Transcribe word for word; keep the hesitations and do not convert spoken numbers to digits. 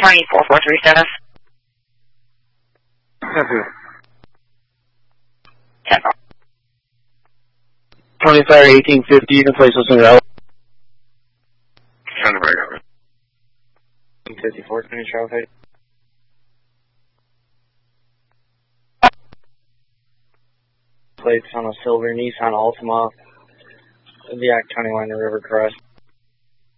Tony four four three status. ten four. Tony Fire eighteen fifty, you can place us in route. Trying to break over. eighteen fifty-four, finish traffic. Plates on a silver Nissan Altima, the Act County line to Rivercrest.